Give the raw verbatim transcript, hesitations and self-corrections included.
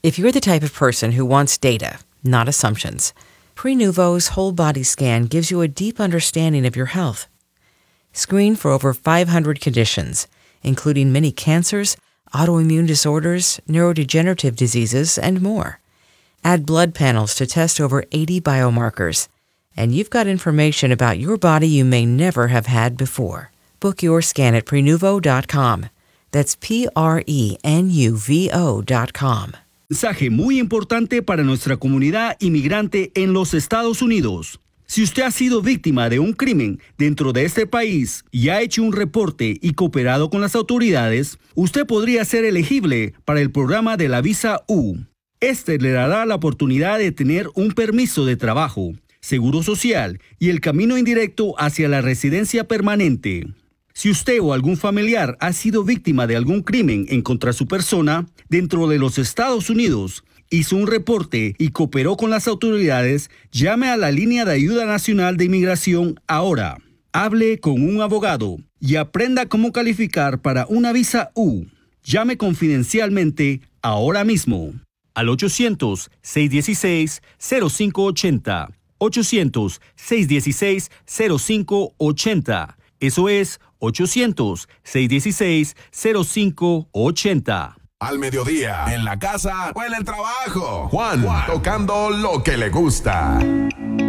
If you're the type of person who wants data, not assumptions, Prenuvo's whole body scan gives you a deep understanding of your health. Screen for over five hundred conditions, including many cancers, autoimmune disorders, neurodegenerative diseases, and more. Add blood panels to test over eighty biomarkers, and you've got information about your body you may never have had before. Book your scan at Prenuvo dot com. That's P R E N U V O dot com. Mensaje muy importante para nuestra comunidad inmigrante en los Estados Unidos. Si usted ha sido víctima de un crimen dentro de este país y ha hecho un reporte y cooperado con las autoridades, usted podría ser elegible para el programa de la visa U. Este le dará la oportunidad de tener un permiso de trabajo, seguro social y el camino indirecto hacia la residencia permanente. Si usted o algún familiar ha sido víctima de algún crimen en contra su persona dentro de los Estados Unidos, hizo un reporte y cooperó con las autoridades, llame a la línea de ayuda nacional de inmigración ahora. Hable con un abogado y aprenda cómo calificar para una visa U. Llame confidencialmente ahora mismo al ochocientos, seiscientos dieciséis, cero cinco ochenta. ochocientos, seiscientos dieciséis, cero cinco ochenta. Eso es ochocientos, seiscientos dieciséis, cero cinco ochenta. Al mediodía, en la casa o en el trabajo. Juan, Juan, tocando lo que le gusta.